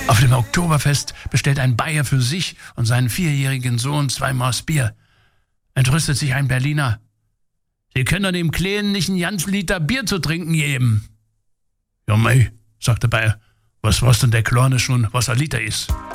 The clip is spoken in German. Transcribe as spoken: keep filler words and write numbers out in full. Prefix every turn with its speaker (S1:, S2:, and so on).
S1: Auf dem Oktoberfest bestellt ein Bayer für sich und seinen vierjährigen Sohn zwei Maß Bier. Entrüstet sich ein Berliner. Sie können dem Kleinen nicht einen ganzen Liter Bier zu trinken geben. Ja mei, sagt der Bayer, was weiß denn der Kleine schon, was ein Liter ist?